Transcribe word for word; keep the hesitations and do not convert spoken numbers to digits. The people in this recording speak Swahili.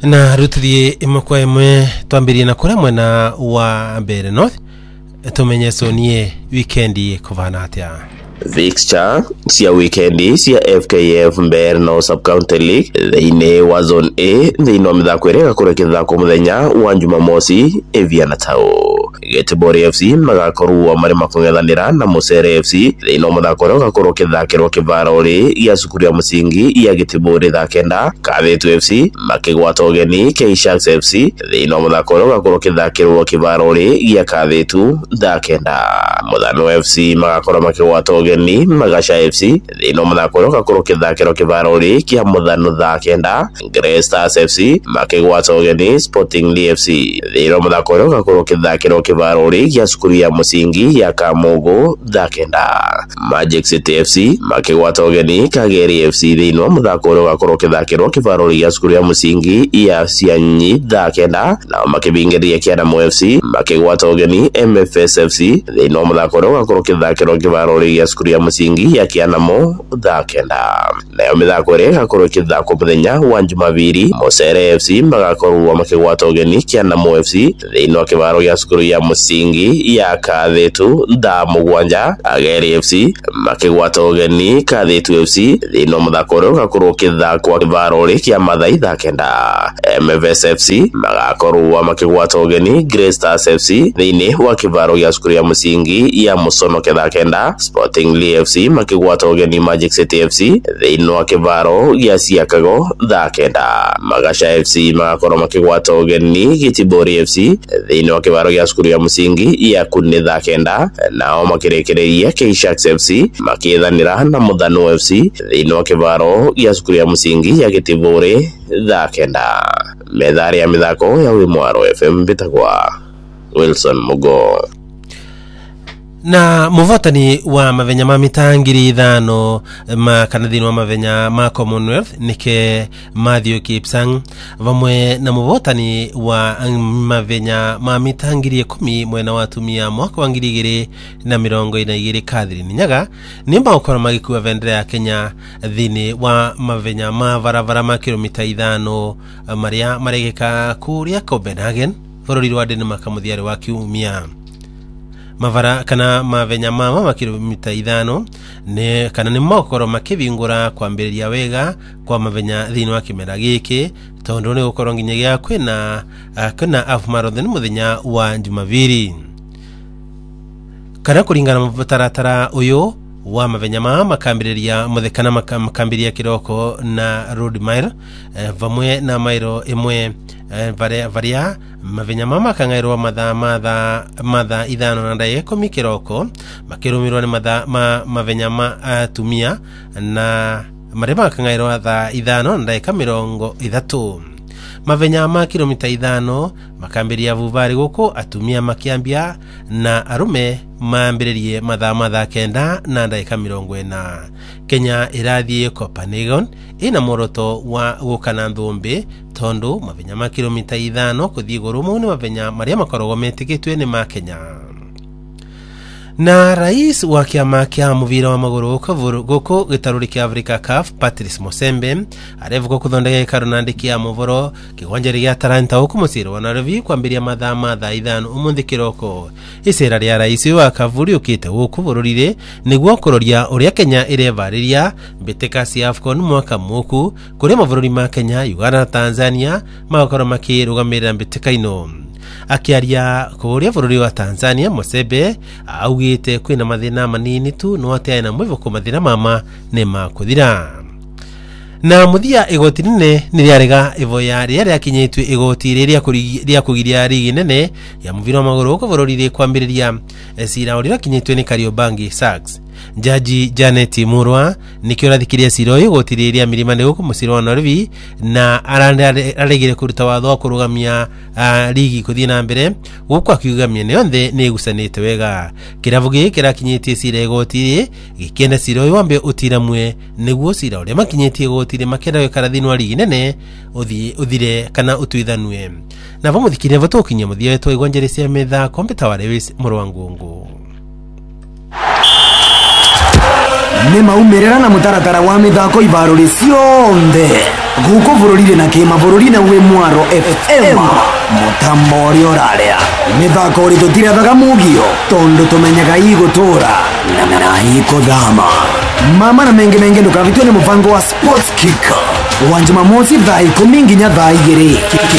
Na rutithie imwe kwa imwe twambirie na kure mwena wa Mbeere North tumenye sonie weekendi kuvana atia. Fixture cia weekendi cia F K F Mbeere North Sub-County League thiini wa Zone A thiini wa mithako iria igakora kithako muthenya wa Jumamosi Eviana Tao. Getibori F C magakorwo mari makung'ethanira na Musere F C thiini wa muthako uria ugakora kithakirwo kivaro ri ya cukuru ya musingi ya Getibori thaa kenda. Kathetu F C makigwata ugeni K Sharks F C thiini wa muthako uria ugakora kithakirwo kivaro ri ya Kathetu thaa kenda. Muthano F C magakora makigwata ugeni Magasha F C thiini wa muthako uria ugakora kithakirwo kivaro ri kia muthano thaa kenda. Grey Stars F C makigwata ugeni Sporting F C thiini wa muthako uria ugakora kithakirwo kivaro ri kia cukuru ya musingi ya Kamogo thaa kenda. Magic City F C makigwata ugeni Kageri F C thiini wa muthako uria ugakora kithakirwo kivaro ri kia cukuru ya musingi ya Cianyi thaa kenda. Na makibingeria Kiaramu F C makigwata ugeni M F S F C thiini wa muthako uria ugakora kithakirwo kivaro ri kia cukuru ya musingi ya Kianamo thaa kenda. Nayo mithako iria igakorwo ikithakwo muthenya wa Jumapili, Musere F C magakorwo makigwata ugeni Kianamo F C thiini wa kivaro gia cukuru ya musingi ya Kathetu thaa mugwanja. Ageri F C makigwata ugeni Kathetu F C thiini wa muthako uria ugakorwo ukithakwo kivaro ri kia Mathai thaa kenda. M F S F C magakorwo makigwata ugeni Grey Stars F C thiini wa kivaro gia cukuru ya musingi ya Musonoke thaa kenda. Sporting F C makigwata ugeni Magic City F C thiini wa kivaro gia Siakago thaa kenda. Magasha F C magakorwo makigwata ugeni Getibori F C thiini wa kivaro gia cukuru ya musingi ya Kune thaa kenda. Nao makirekereria K Sharks F C makithanira na Muthano F C thiini wa kivaro gia cukuru ya musingi ya Getibori thaa kenda. Methari ya mithako ya Wimwaro F M bitagwa Wilson Mugo. Na muvotani wa mavenya ma mitangiri ithano ma kanadhini wa mavenya ma Commonwealth nike Matthew Kipsang vamwe na muvotani wa mavenya ma mitangiri ikumi mwena wa atumia mwaka wa ngiri igiri na mirongo ina igiri Catherine Nyaga nimba ukora magikuwa vendera ya Kenya thini wa mavenya ma varavara ma kilomita ithano maria maregeka kuria Copenhagen bururi wa Denmark muthiari wa kiumia. Mavara kana mavenya mama ma kilomita ithano ne kana ni mokoro makivingura kwambiriria wega kwa mavenya thini wa kimera giki tondu ni gukoro nginyagia kwina uh, kwina half marathon muthenya wa Jumapili. Kana kuringana mutaratara uyu wa mavenya mama makambiriria muthekana makambiria kiroko na road mile uh, vamwe na mairo imwe uh, varia varia mavenya mama kangairwa matha matha matha ithano na ndaye komi kiroko makirumirwa ni matha ma, mavenya ma atumia na marema kangairwa tha ithano na ndaye mirongo ithatu. Mavenya ma kilomita ithano makambiria vuvari guku atumia makiambia na arume maambiririe matha matha kenda na ndaika mirongo ina. Kenya irathie Copenhagen ina moroto wa gukana nthumbi tondu mavenya ma kilomita ithano kuthie gurumu ni mavenya maria makorogo metikitwe ni ma Kenya. Na rais wa kiama kia muvira wa maguru guku gitaruri kia Africa C A F Patrice Mosembe arevuga kuthondeka karunandi kia muvoro kigwanjeri gia Talanta huku musiro wa Nairobi kwambiria matha matha ithano umuthi kiroko. Isera ria rais wa Kavuri ukite huku bururire niguo kuroria uria Kenya irevariria mbiteka cia AFCON mwaka muku kuria mavururi ma Kenya, Uganda na Tanzania magakoro makirugamirira mbiteka ino. Akiaria kuria bururi wa Tanzania, Mosembe augite kwina mathina manini tu no ate na mwivuko mathina mama ne makuthira. Na muthia igoti nene niriarega ivoya ria kinyitwe igoti riria ria kugiria rigi nene ya muvira wa maguru ko bururi kwambiriria sira urira kinyitwe ni Kariobangi Sharks. Jaji Janet Murwa nikio rathikiria siro igoti riria mirima ne guku musiro wa Nairobi na araregire kuruta watho wa kurugamia uh, ligi kuthie na mbere guku akiugamia ne yonthe ni gusanite wega. Kiravugi kirakinyitie sira igoti gikienda siro wambe utiramwe niguo sira uria makinyitie igoti ri makenda wekara thini wa ligi nene uthi uthire kana utuithanwe. Na vamuthikiria vatokinya muthia wetu igwanjeri cia metha kompeta wa Lewis Murwangungu. Ni maumirira na mutaratara wa mithako ivaruri cionthe guko bururire na kima bururine we Mwaro F M mutambo uri oraria mithako uri tutiraga mugio tondo tumenyaga igotora na na ikodama mama na menge menge ndukavitwe ni mpango wa Sports Kick wa Jumamosi thaa ikumi nginya thaa igiri.